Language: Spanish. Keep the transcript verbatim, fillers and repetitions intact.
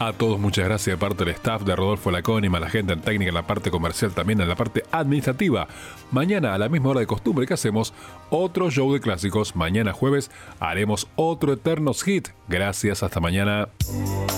A todos muchas gracias de parte del staff de Rodolfo Lacónima, la gente en técnica, en la parte comercial, también en la parte administrativa. Mañana a la misma hora de costumbre que hacemos otro show de clásicos. Mañana jueves haremos otro Eternos Hit. Gracias, hasta mañana.